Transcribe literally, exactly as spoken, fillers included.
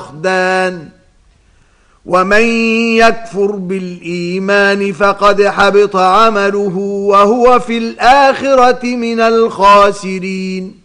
الأخدان ومن يكفر بالإيمان فقد حبط عمله وهو في الآخرة من الخاسرين